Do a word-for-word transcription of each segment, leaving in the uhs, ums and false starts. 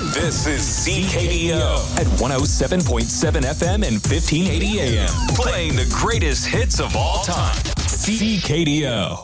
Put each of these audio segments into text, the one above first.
This is C K D O at one oh seven point seven F M and fifteen eighty A M. Playing the greatest hits of all time. C K D O.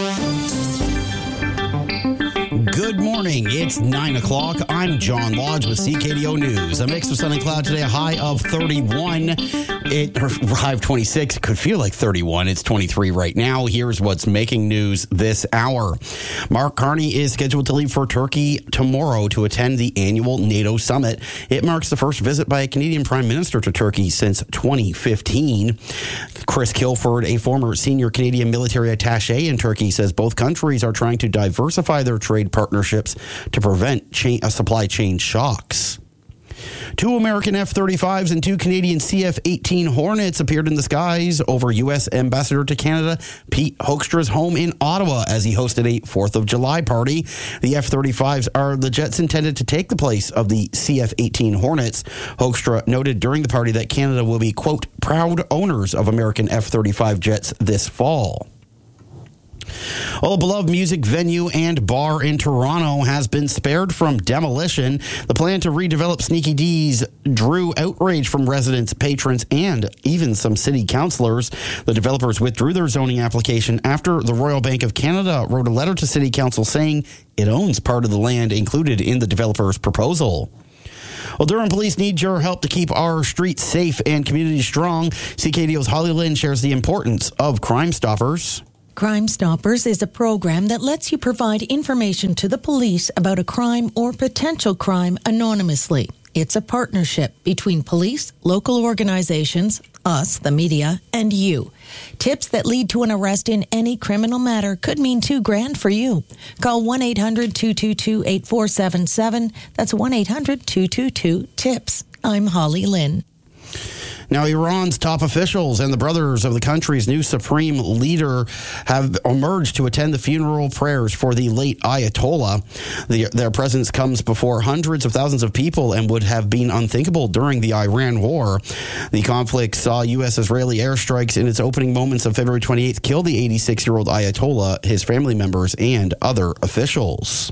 Good morning. It's nine o'clock. I'm John Lodge with C K D O News. A mix of sun and cloud today, a high of thirty-one. It, or high of twenty-six. It could feel like thirty-one. It's twenty-three right now. Here's what's making news this hour. Mark Carney is scheduled to leave for Turkey tomorrow to attend the annual NATO summit. It marks the first visit by a Canadian Prime Minister to Turkey since twenty fifteen. Chris Kilford, a former senior Canadian military attaché in Turkey, says both countries are trying to diversify their trade partnerships to prevent chain, uh, supply chain shocks. Two American F thirty-fives and two Canadian C F eighteen Hornets appeared in the skies over U S Ambassador to Canada Pete Hoekstra's home in Ottawa as he hosted a fourth of July party. The F thirty-fives are the jets intended to take the place of the C F eighteen Hornets. Hoekstra noted during the party that Canada will be, quote, proud owners of American F thirty-five jets this fall. Well, a beloved music venue and bar in Toronto has been spared from demolition. The plan to redevelop Sneaky D's drew outrage from residents, patrons, and even some city councillors. The developers withdrew their zoning application after the Royal Bank of Canada wrote a letter to City Council saying it owns part of the land included in the developer's proposal. Well, Durham police need your help to keep our streets safe and communities strong. C K D O's Holly Lynn shares the importance of Crime Stoppers. Crime Stoppers is a program that lets you provide information to the police about a crime or potential crime anonymously. It's a partnership between police, local organizations, us, the media, and you. Tips that lead to an arrest in any criminal matter could mean two grand for you. Call one eight hundred two two two eight four seven seven. That's one eight hundred two two two TIPS. I'm Holly Lynn. Now, Iran's top officials and the brothers of the country's new supreme leader have emerged to attend the funeral prayers for the late Ayatollah. The, their presence comes before hundreds of thousands of people and would have been unthinkable during the Iran war. The conflict saw U S-Israeli airstrikes in its opening moments of February twenty-eighth kill the eighty-six-year-old Ayatollah, his family members, and other officials.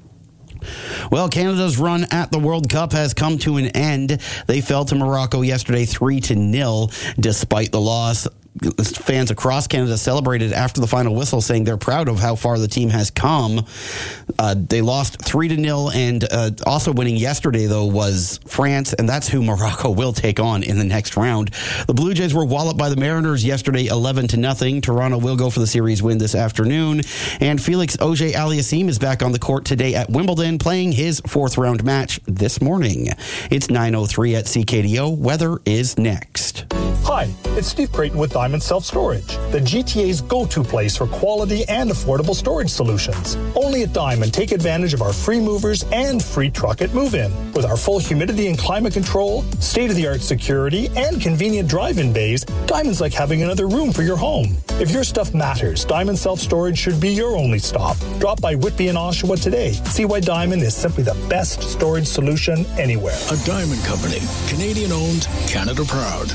Well, Canada's run at the World Cup has come to an end. They fell to Morocco yesterday three to nil. Despite the loss, fans across Canada celebrated after the final whistle, saying they're proud of how far the team has come. Uh, they lost three to nil, and uh, also winning yesterday, though, was France, and that's who Morocco will take on in the next round. The Blue Jays were walloped by the Mariners yesterday, eleven to nothing. Toronto will go for the series win this afternoon, and Felix Auger-Aliassime is back on the court today at Wimbledon, playing his fourth round match this morning. It's nine oh three at C K D O. Weather is next. Hi, it's Steve Creighton with Diamond Self-Storage, the G T A's go-to place for quality and affordable storage solutions. Only at Diamond, take advantage of our free movers and free truck at move-in. With our full humidity and climate control, state-of-the-art security, and convenient drive-in bays, Diamond's like having another room for your home. If your stuff matters, Diamond Self-Storage should be your only stop. Drop by Whitby and Oshawa today. See why Diamond is simply the best storage solution anywhere. A Diamond Company, Canadian-owned, Canada proud.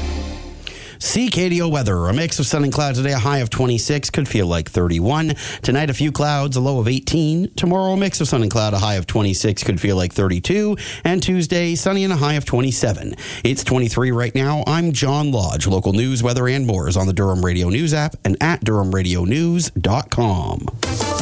C K D O weather, a mix of sun and cloud today, a high of twenty-six, could feel like thirty-one. Tonight, a few clouds, a low of eighteen. Tomorrow, a mix of sun and cloud, a high of twenty-six, could feel like thirty-two. And Tuesday, sunny and a high of twenty-seven. It's twenty-three right now. I'm John Lodge. Local news, weather, and more is on the Durham Radio News app and at durham radio news dot com.